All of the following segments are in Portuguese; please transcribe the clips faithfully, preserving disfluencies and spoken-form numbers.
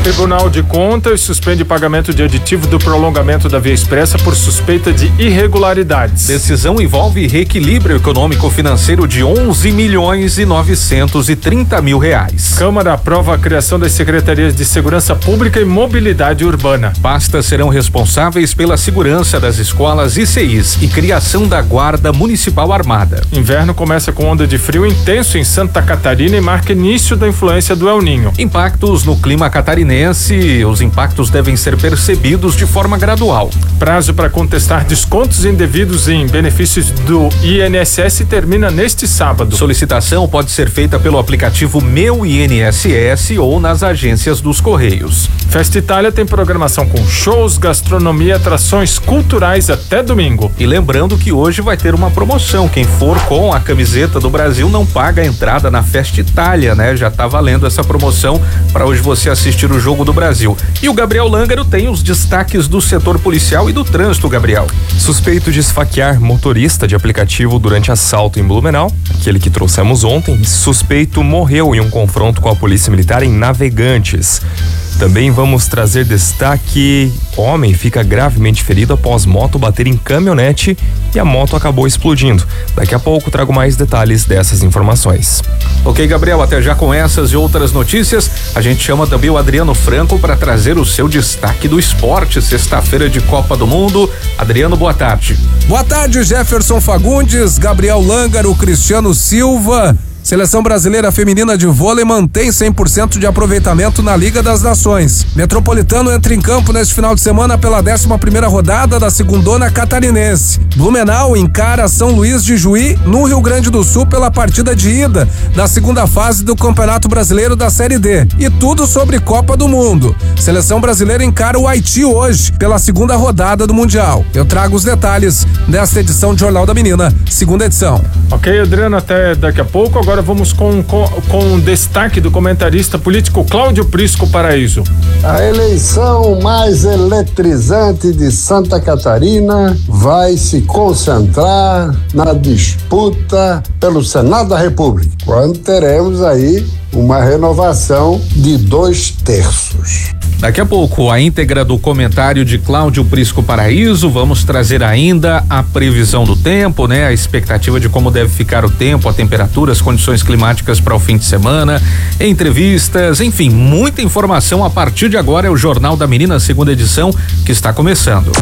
Tribunal de Contas suspende pagamento de aditivo do prolongamento da Via Expressa por suspeita de irregularidades. Decisão envolve reequilíbrio econômico-financeiro de onze milhões e novecentos e trinta mil reais. Câmara aprova a criação das Secretarias de Segurança Pública e Mobilidade Urbana. Pastas serão responsáveis pela segurança das escolas I C Is e criação da Guarda Municipal Armada. Inverno começa com onda de frio intenso em Santa Catarina e marca início da influência do El Ninho. Impactos no clima catarinense. Os impactos devem ser percebidos de forma gradual. Prazo para contestar descontos indevidos em benefícios do I N S S termina neste sábado. Solicitação pode ser feita pelo aplicativo Meu I N S S ou nas agências dos Correios. Festa Itália tem programação com shows, gastronomia e atrações culturais até domingo. E lembrando que hoje vai ter uma promoção. Quem for com a camiseta do Brasil não paga a entrada na Festa Itália, né? Já tá valendo essa promoção para hoje você assistir o Jogo do Brasil. E o Gabriel Lângaro tem os destaques do setor policial e do trânsito, Gabriel. Suspeito de esfaquear motorista de aplicativo durante assalto em Blumenau, aquele que trouxemos ontem, suspeito morreu em um confronto com a Polícia Militar em Navegantes. Também vamos trazer destaque: homem fica gravemente ferido após moto bater em caminhonete e a moto acabou explodindo. Daqui a pouco trago mais detalhes dessas informações. Ok, Gabriel, até já com essas e outras notícias. A gente chama também o Adriano Franco para trazer o seu destaque do esporte, sexta-feira de Copa do Mundo. Adriano, boa tarde. Boa tarde, Jefferson Fagundes, Gabriel Lângaro, Cristiano Silva. Seleção brasileira feminina de vôlei mantém cem por cento de aproveitamento na Liga das Nações. Metropolitano entra em campo neste final de semana pela décima primeira rodada da Segundona Catarinense. Blumenau encara São Luís de Juí no Rio Grande do Sul pela partida de ida da segunda fase do Campeonato Brasileiro da Série D. E tudo sobre Copa do Mundo. Seleção brasileira encara o Haiti hoje pela segunda rodada do Mundial. Eu trago os detalhes desta edição de Jornal da Menina, segunda edição. Ok, Adriano, até daqui a pouco. Agora vamos com, com, com o destaque do comentarista político Cláudio Prisco Paraíso. A eleição mais eletrizante de Santa Catarina vai se concentrar na disputa pelo Senado da República, quando teremos aí uma renovação de dois terços. Daqui a pouco, a íntegra do comentário de Cláudio Prisco Paraíso. Vamos trazer ainda a previsão do tempo, né? A expectativa de como deve ficar o tempo, a temperatura, as condições climáticas para o fim de semana, entrevistas, enfim, muita informação a partir de agora. É o Jornal da Menina, segunda edição, que está começando.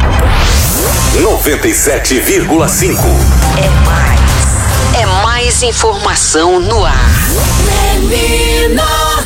noventa e sete vírgula cinco. É mais. É mais informação no ar. Menina.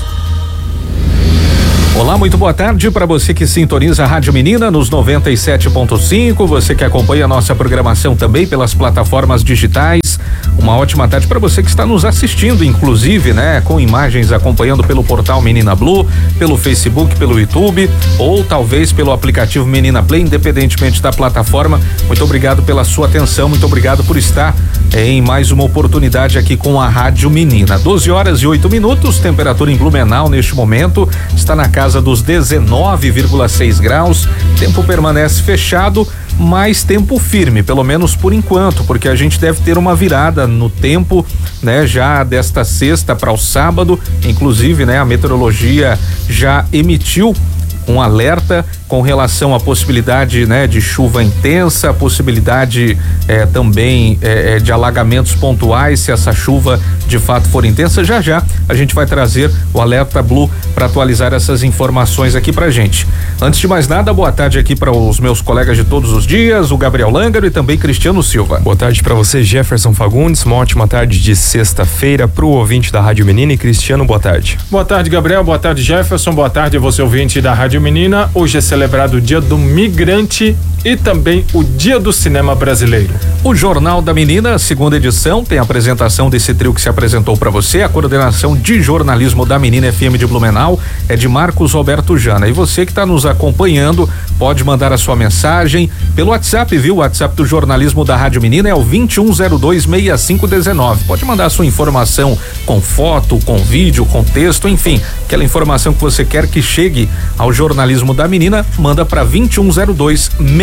Olá, muito boa tarde para você que sintoniza a Rádio Menina nos noventa e sete ponto cinco, você que acompanha a nossa programação também pelas plataformas digitais. Uma ótima tarde para você que está nos assistindo, inclusive, né, com imagens acompanhando pelo portal Menina Blue, pelo Facebook, pelo YouTube ou talvez pelo aplicativo Menina Play, independentemente da plataforma. Muito obrigado pela sua atenção, muito obrigado por estar em mais uma oportunidade aqui com a Rádio Menina. doze horas e oito minutos, temperatura em Blumenau neste momento está na casa dos dezenove vírgula seis graus. Tempo permanece fechado, mas tempo firme, pelo menos por enquanto, porque a gente deve ter uma virada no tempo, né, já desta sexta para o sábado. Inclusive, né, a meteorologia já emitiu um alerta com relação à possibilidade, né, de chuva intensa, possibilidade eh, também eh, de alagamentos pontuais se essa chuva de fato for intensa. Já já a gente vai trazer o alerta Blue para atualizar essas informações aqui pra gente. Antes de mais nada, boa tarde aqui para os meus colegas de todos os dias, o Gabriel Lângaro e também Cristiano Silva. Boa tarde para você, Jefferson Fagundes. Uma ótima tarde de sexta-feira pro ouvinte da Rádio Menina. E Cristiano, boa tarde. Boa tarde, Gabriel. Boa tarde, Jefferson. Boa tarde a você, ouvinte da Rádio Menina. Hoje é celebrado o Dia do Migrante e também o Dia do Cinema Brasileiro. O Jornal da Menina, segunda edição, tem a apresentação desse trio que se apresentou para você. A coordenação de jornalismo da Menina F M de Blumenau é de Marcos Roberto Jana. E você que está nos acompanhando pode mandar a sua mensagem pelo WhatsApp, viu? O WhatsApp do jornalismo da Rádio Menina é o vinte e um zero dois, sessenta e cinco dezenove. Pode mandar a sua informação com foto, com vídeo, com texto, enfim, aquela informação que você quer que chegue ao jornalismo da Menina, manda para vinte e um zero dois, sessenta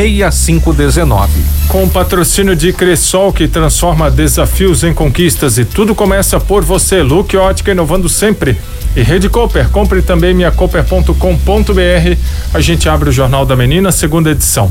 seis cinco um nove. Com o patrocínio de Cressol, que transforma desafios em conquistas, e tudo começa por você. Look Ótica, inovando sempre. E Rede Cooper, compre também minha cooper ponto com ponto br. A gente abre o Jornal da Menina, segunda edição.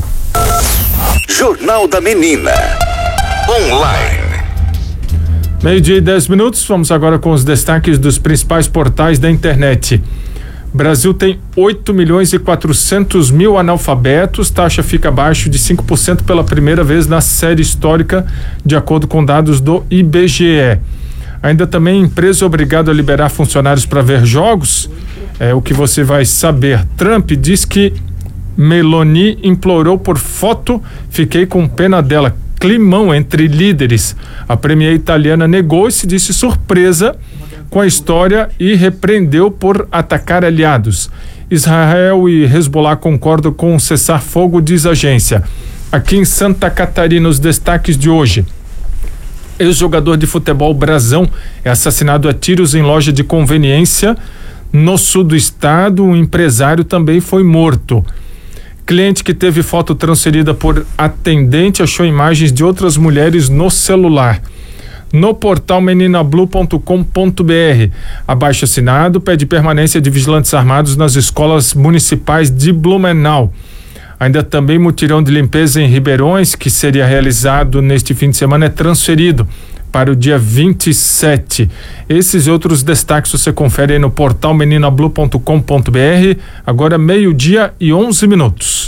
Jornal da Menina. Online. Meio-dia e dez minutos, vamos agora com os destaques dos principais portais da internet. Brasil tem oito milhões e quatrocentos mil analfabetos, taxa fica abaixo de cinco por cento pela primeira vez na série histórica, de acordo com dados do I B G E. Ainda também, empresa obrigada a liberar funcionários para ver jogos, é o que você vai saber. Trump diz que Meloni implorou por foto, fiquei com pena dela. Climão entre líderes. A premier italiana negou e se disse surpresa com a história e repreendeu por atacar aliados. Israel e Hezbollah concordam com o cessar-fogo, diz a agência. Aqui em Santa Catarina, os destaques de hoje. Ex-jogador de futebol Brazão é assassinado a tiros em loja de conveniência no sul do estado. Um empresário também foi morto. Cliente que teve foto transferida por atendente achou imagens de outras mulheres no celular. No portal menina blue ponto com ponto br, abaixo assinado pede permanência de vigilantes armados nas escolas municipais de Blumenau. Ainda também mutirão de limpeza em Ribeirões, que seria realizado neste fim de semana, é transferido para o dia vinte e sete. Esses e outros destaques você confere aí no portal menina blue ponto com ponto br. Agora meio-dia e onze minutos.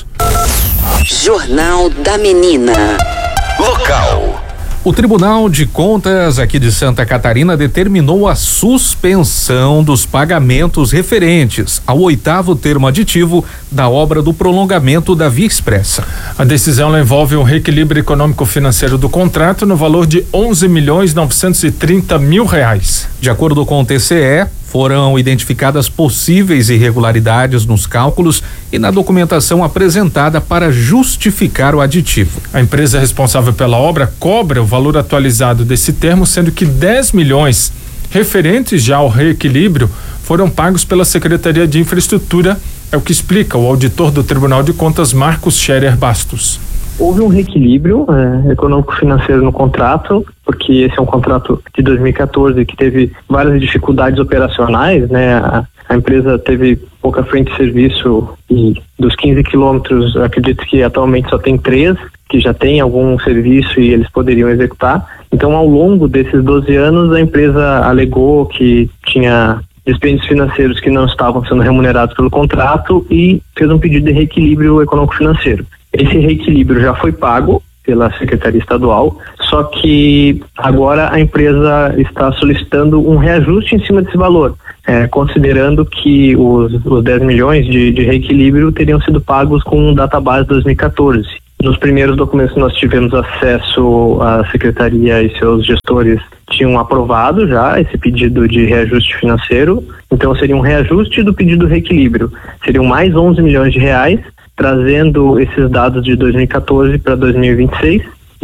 Jornal da Menina. Local. O Tribunal de Contas aqui de Santa Catarina determinou a suspensão dos pagamentos referentes ao oitavo termo aditivo da obra do prolongamento da Via Expressa. A decisão envolve um reequilíbrio econômico-financeiro do contrato no valor de onze milhões novecentos e trinta mil reais. De acordo com o T C E, foram identificadas possíveis irregularidades nos cálculos e na documentação apresentada para justificar o aditivo. A empresa responsável pela obra cobra o valor atualizado desse termo, sendo que dez milhões referentes já ao reequilíbrio foram pagos pela Secretaria de Infraestrutura, é o que explica o auditor do Tribunal de Contas, Marcos Scherer Bastos. Houve um reequilíbrio é, econômico-financeiro no contrato, porque esse é um contrato de dois mil e quatorze que teve várias dificuldades operacionais, né? A, a empresa teve pouca frente de serviço e dos quinze quilômetros, acredito que atualmente só tem três, que já tem algum serviço e eles poderiam executar. Então, ao longo desses doze anos, a empresa alegou que tinha despendentes financeiros que não estavam sendo remunerados pelo contrato e fez um pedido de reequilíbrio econômico-financeiro. Esse reequilíbrio já foi pago pela Secretaria Estadual, só que agora a empresa está solicitando um reajuste em cima desse valor, é, considerando que os, os dez milhões de, de reequilíbrio teriam sido pagos com database dois mil e quatorze. Nos primeiros documentos que nós tivemos acesso, a Secretaria e seus gestores tinham aprovado já esse pedido de reajuste financeiro, então seria um reajuste do pedido de reequilíbrio, seriam mais onze milhões de reais, trazendo esses dados de dois mil e quatorze para dois mil e vinte e seis,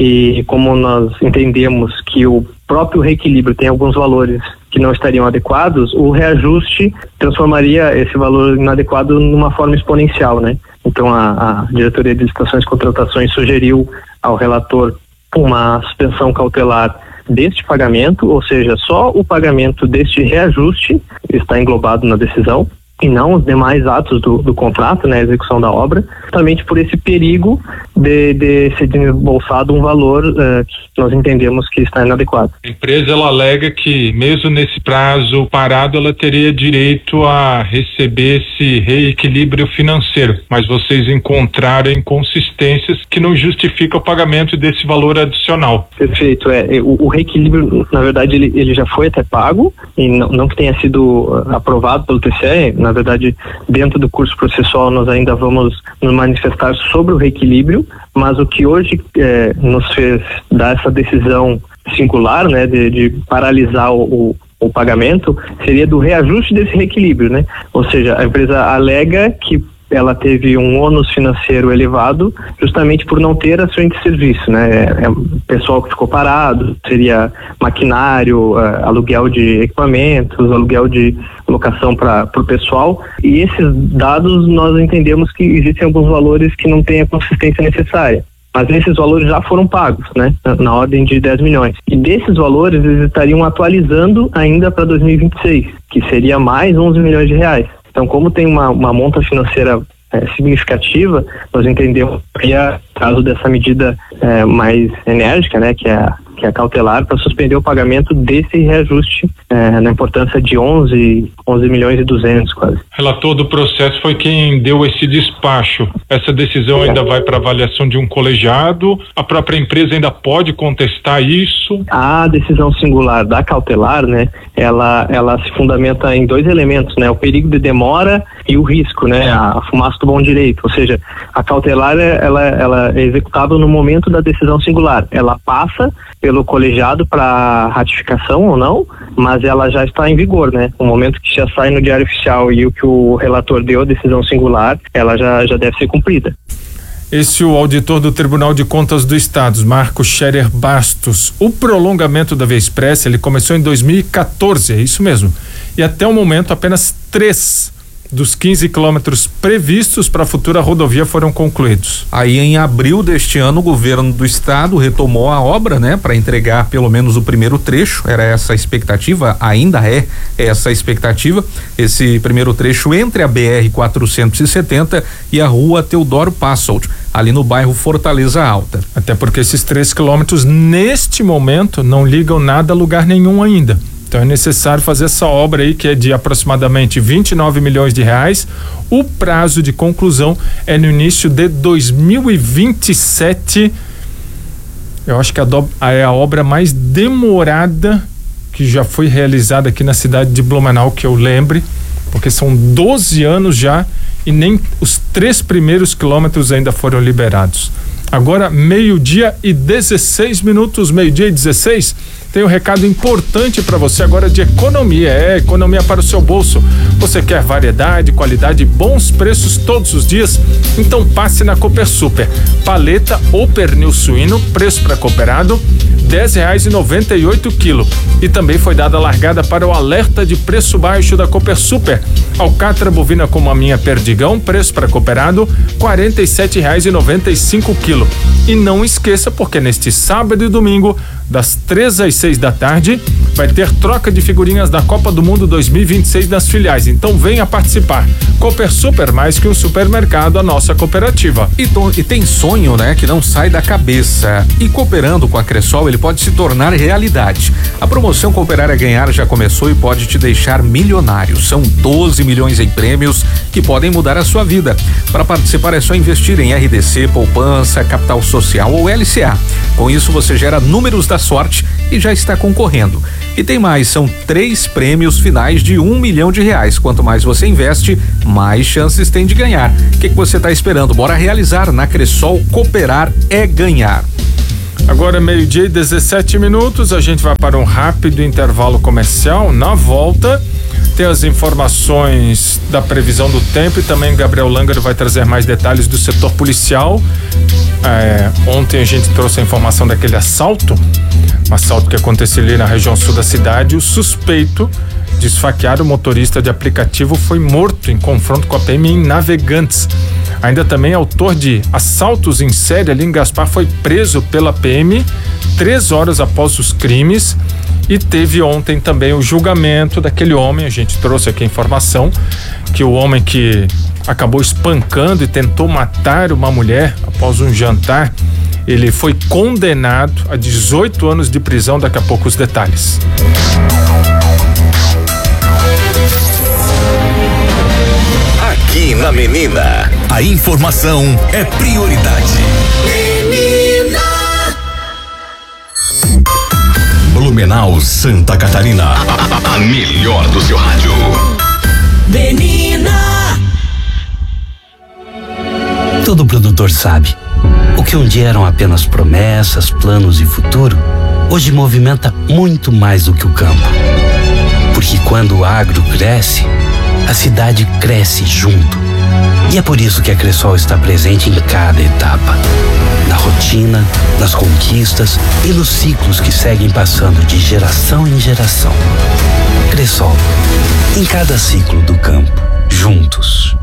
e como nós entendemos que o próprio reequilíbrio tem alguns valores que não estariam adequados, o reajuste transformaria esse valor inadequado numa forma exponencial, né? Então a, a Diretoria de Licitações e Contratações sugeriu ao relator uma suspensão cautelar deste pagamento, ou seja, só o pagamento deste reajuste está englobado na decisão, e não os demais atos do, do contrato, né, a execução da obra, justamente por esse perigo de, de ser desembolsado um valor uh, que nós entendemos que está inadequado. A empresa ela alega que mesmo nesse prazo parado ela teria direito a receber esse reequilíbrio financeiro, mas vocês encontraram inconsistências que não justificam o pagamento desse valor adicional. Perfeito, é, o, o reequilíbrio, na verdade, ele, ele já foi até pago, e não, não que tenha sido aprovado pelo T C E, na verdade, dentro do curso processual nós ainda vamos nos manifestar sobre o reequilíbrio, mas o que hoje é, nos fez dar essa decisão singular, né, de, de paralisar o, o, o pagamento, seria do reajuste desse reequilíbrio, né? Ou seja, a empresa alega que ela teve um ônus financeiro elevado justamente por não ter ações de serviço, né? É, é pessoal que ficou parado, seria maquinário, uh, aluguel de equipamentos, aluguel de locação para o pessoal, e esses dados nós entendemos que existem alguns valores que não têm a consistência necessária. Mas esses valores já foram pagos, né? Na, na ordem de dez milhões. E desses valores eles estariam atualizando ainda para dois mil e vinte e seis, que seria mais onze milhões de reais. Então, como tem uma, uma monta financeira é, significativa, nós entendemos que é caso dessa medida é, mais enérgica, né? Que é a que é cautelar, para suspender o pagamento desse reajuste é, na importância de onze milhões e duzentos quase. Relator do processo foi quem deu esse despacho. Essa decisão ainda vai para avaliação de um colegiado? A própria empresa ainda pode contestar isso? A decisão singular da cautelar, né, ela, ela se fundamenta em dois elementos, né, o perigo de demora e o risco, né, a fumaça do bom direito. Ou seja, a cautelar ela, ela é executável no momento da decisão singular. Ela passa pelo colegiado para ratificação ou não, mas ela já está em vigor, né? No momento que já sai no Diário Oficial e o que o relator deu a decisão singular, ela já, já deve ser cumprida. Esse é o auditor do Tribunal de Contas do Estado, Marco Scherer Bastos. O prolongamento da Via Expressa, ele começou em dois mil e quatorze, é isso mesmo. E até o momento apenas três dos quinze quilômetros previstos para a futura rodovia foram concluídos. Aí em abril deste ano o governo do estado retomou a obra, né, para entregar pelo menos o primeiro trecho. Era essa a expectativa, ainda é essa a expectativa, esse primeiro trecho entre a B R quatrocentos e setenta e a rua Teodoro Passold, ali no bairro Fortaleza Alta. Até porque esses três quilômetros neste momento não ligam nada a lugar nenhum ainda. Então é necessário fazer essa obra aí, que é de aproximadamente vinte e nove milhões de reais. O prazo de conclusão é no início de dois mil e vinte e sete. Eu acho que a do, é a obra mais demorada que já foi realizada aqui na cidade de Blumenau, que eu lembre, porque são doze anos já e nem os três primeiros quilômetros ainda foram liberados. Agora, meio-dia e dezesseis minutos, meio-dia e dezesseis. Tem um recado importante para você agora de economia, é economia para o seu bolso. Você quer variedade, qualidade e bons preços todos os dias? Então passe na Cooper Super. Paleta ou pernil suíno, preço para cooperado, dez reais e noventa e oito quilo. E também foi dada a largada para o alerta de preço baixo da Cooper Super. Alcatra bovina como a minha Perdigão, preço para cooperado, quarenta e sete reais e noventa e cinco quilo. E não esqueça, porque neste sábado e domingo, das três às seis da tarde, vai ter troca de figurinhas da Copa do Mundo dois mil e vinte e seis nas filiais. Então venha participar. Cooper Super, mais que um supermercado, a nossa cooperativa. E, to, e tem sonho, né, que não sai da cabeça. E cooperando com a Cressol, ele pode se tornar realidade. A promoção Cooperar é Ganhar já começou e pode te deixar milionário. São doze milhões em prêmios que podem mudar a sua vida. Para participar é só investir em R D C, poupança, capital social ou L C A. Com isso você gera números da sorte e já está concorrendo. E tem mais, são três prêmios finais de um milhão de reais. Quanto mais você investe, mais chances tem de ganhar. O que, que você está esperando? Bora realizar na Cressol. Cooperar é ganhar. Agora meio-dia e dezessete minutos, a gente vai para um rápido intervalo comercial. Na volta tem as informações da previsão do tempo e também Gabriel Langer vai trazer mais detalhes do setor policial. É, ontem a gente trouxe a informação daquele assalto, um assalto que aconteceu ali na região sul da cidade. O suspeito de esfaquear o motorista de aplicativo foi morto em confronto com a P M em Navegantes. Ainda também autor de assaltos em série ali em Gaspar foi preso pela P M três horas após os crimes. E teve ontem também o julgamento daquele homem. A gente trouxe aqui a informação que o homem que acabou espancando e tentou matar uma mulher após um jantar, ele foi condenado a dezoito anos de prisão. Daqui a pouco os detalhes. Aqui na Menina, a informação é prioridade. Menina. Blumenau, Santa Catarina. A, a melhor do seu rádio. Menina. Todo produtor sabe. O que um dia eram apenas promessas, planos e futuro, hoje movimenta muito mais do que o campo. Porque quando o agro cresce, a cidade cresce junto. E é por isso que a Cressol está presente em cada etapa. Na rotina rotina, nas conquistas e nos ciclos que seguem passando de geração em geração. Cressol, em cada ciclo do campo, juntos.